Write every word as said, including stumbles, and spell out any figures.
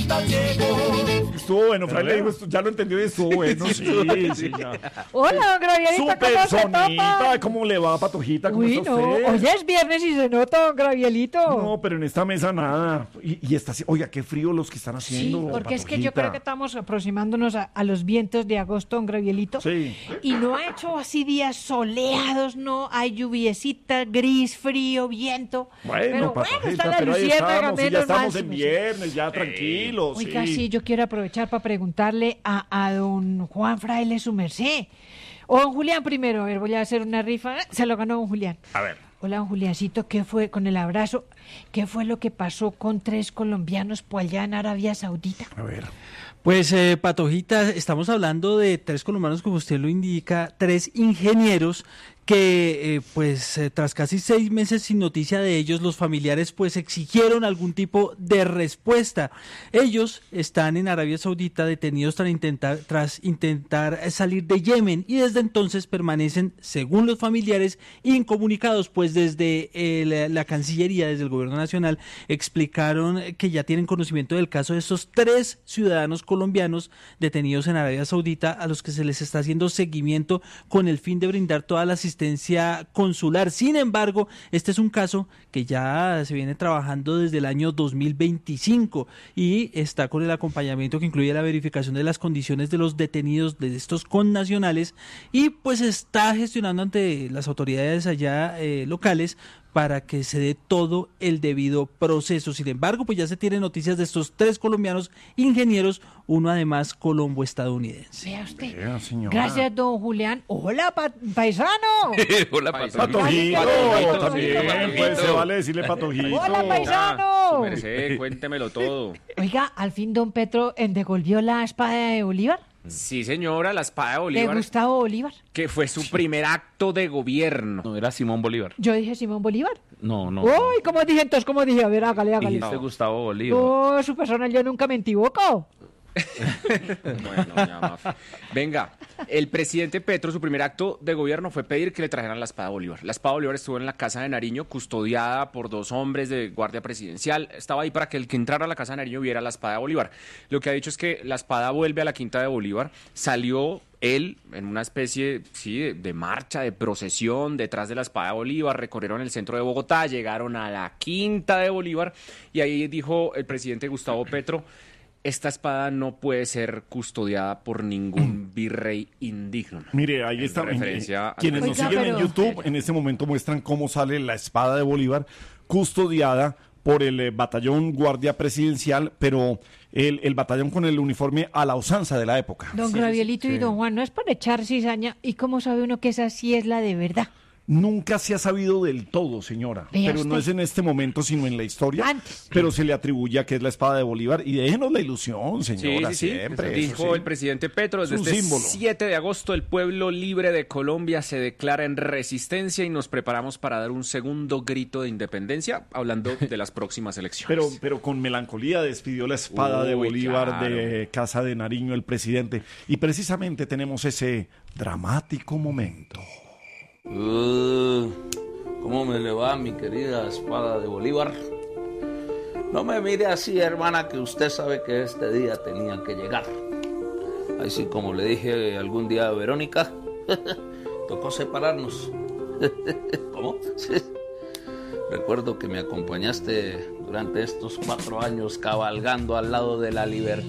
está ciego. Estuvo bueno, Fray le dijo esto, ya lo entendió y estuvo bueno, sí, sí, ya. Hola, don Gravielito, ¿cómo Súper se sonita, topa? ¿cómo le va, Patojita? ¿Cómo Uy, está no, usted? hoy es viernes y se nota, don Gravielito. No, pero en esta mesa nada. Y, y está, oiga, qué frío los que están Sí, haciendo. porque es que yo Patojita. creo que estamos aproximándonos a, a los vientos de agosto, don Gravielito. Sí. Y no ha hecho así días soleados, no, hay lluviecita, gris, frío, viento. Bueno, pero bueno, Patojita, está la pero ahí luciérnaga, estamos, y ya menos estamos mal, en sí. viernes, ya tranquilos. Oiga, sí. sí, yo quiero aprovechar para preguntarle a, a don Juan Fraile su merced. O don Julián primero, a ver, voy a hacer una rifa. Se lo ganó don Julián. A ver. Hola, don Juliancito, ¿qué fue con el abrazo? ¿Qué fue lo que pasó con tres colombianos por allá en Arabia Saudita? A ver. Pues, eh, Patojita, estamos hablando de tres colombianos, como usted lo indica, tres ingenieros que, eh, pues, eh, tras casi seis meses sin noticia de ellos, los familiares, pues, exigieron algún tipo de respuesta. Ellos están en Arabia Saudita detenidos tras intentar, tras intentar salir de Yemen y desde entonces permanecen, según los familiares, incomunicados, pues desde eh, la Cancillería, desde el Gobierno Nacional, explicaron que ya tienen conocimiento del caso de estos tres ciudadanos colombianos detenidos en Arabia Saudita, a los que se les está haciendo seguimiento con el fin de brindar toda la asistencia consular. Sin embargo, este es un caso que ya se viene trabajando desde el año dos mil veinticinco y está con el acompañamiento que incluye la verificación de las condiciones de los detenidos de estos connacionales y pues está gestionando ante las autoridades allá eh, locales para que se dé todo el debido proceso. Sin embargo, pues ya se tienen noticias de estos tres colombianos ingenieros, uno además colombo-estadounidense. Vea usted. Vea, señora. Gracias, don Julián. Hola, pa- paisano. Hola, Patojito, Patojito, también, Patojito. pues se vale decirle Patojito. Hola, paisano. Su merced, cuéntemelo todo. Oiga, al fin don Petro eh, devolvió la espada de Bolívar, Sí, señora, la espada de de Bolívar, Gustavo Bolívar. que fue su primer acto de gobierno. No, era Simón Bolívar. Yo dije Simón Bolívar. No, no. Uy, ¿cómo dije entonces? ¿Cómo dije? A ver, hágale, hágale. Dijiste Gustavo Bolívar. Oh, su persona, yo nunca me equivoco. Bueno, ya, Mafi. Venga, el presidente Petro, su primer acto de gobierno fue pedir que le trajeran la espada de Bolívar. La espada de Bolívar estuvo en la casa de Nariño, custodiada por dos hombres de guardia presidencial. Estaba ahí para que el que entrara a la casa de Nariño viera la espada de Bolívar. Lo que ha dicho es que la espada vuelve a la quinta de Bolívar. Salió él en una especie sí, de, de marcha, de procesión detrás de la espada de Bolívar, recorrieron el centro de Bogotá, llegaron a la quinta de Bolívar y ahí dijo el presidente Gustavo Petro: esta espada no puede ser custodiada por ningún virrey indigno. Mire, ahí En está. referencia a- Quienes nos Oiga, siguen en pero- YouTube en este momento muestran cómo sale la espada de Bolívar custodiada por el eh, batallón guardia presidencial, pero el, el batallón con el uniforme a la usanza de la época. Don Gravielito y don Juan, no es para echar cizaña. ¿Y cómo sabe uno que esa sí es la de verdad? Nunca se ha sabido del todo, señora, Vea pero no usted. es en este momento, sino en la historia. Antes. Pero se le atribuye a que es la espada de Bolívar y déjenos la ilusión, Sí, señora, sí, sí. siempre. Dijo eso sí. el presidente Petro: desde Es un este símbolo. siete de agosto el pueblo libre de Colombia se declara en resistencia y nos preparamos para dar un segundo grito de independencia, hablando de las próximas elecciones. Pero, pero con melancolía despidió la espada de Uy, Bolívar claro. de Casa de Nariño el presidente. Y precisamente tenemos ese dramático momento. Uh, ¿Cómo me le va, mi querida espada de Bolívar? No me mire así, hermana, que usted sabe que este día tenía que llegar. Así como le dije algún día a Verónica, tocó separarnos. ¿Cómo? Sí. Recuerdo que me acompañaste durante estos cuatro años cabalgando al lado de la libertad.